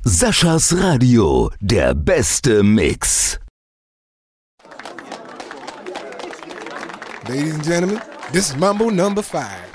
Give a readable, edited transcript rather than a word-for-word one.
Saschas Radio, der beste Mix. Ladies and gentlemen, this is Mambo number 5.